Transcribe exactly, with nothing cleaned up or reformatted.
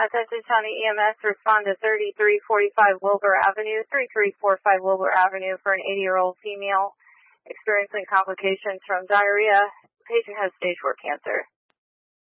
Attention County E M S, respond to thirty-three forty-five Wilbur Avenue, thirty-three forty-five Wilbur Avenue for an eighty-year-old female experiencing complications from diarrhea. Patient has stage four cancer.